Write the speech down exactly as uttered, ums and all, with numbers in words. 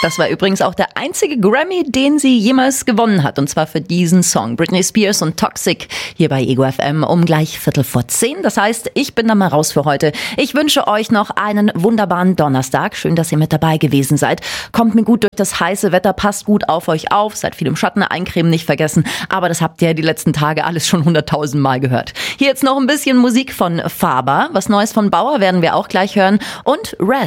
Das war übrigens auch der einzige Grammy, den sie jemals gewonnen hat. Und zwar für diesen Song. Britney Spears und Toxic hier bei Ego F M um gleich Viertel vor zehn. Das heißt, ich bin dann mal raus für heute. Ich wünsche euch noch einen wunderbaren Donnerstag. Schön, dass ihr mit dabei gewesen seid. Kommt mir gut durch das heiße Wetter, passt gut auf euch auf. Seid viel im Schatten, eincremen nicht vergessen. Aber das habt ihr die letzten Tage alles schon hunderttausend Mal gehört. Hier jetzt noch ein bisschen Musik von Faber. Was Neues von Bauer werden wir auch gleich hören. Und Raz.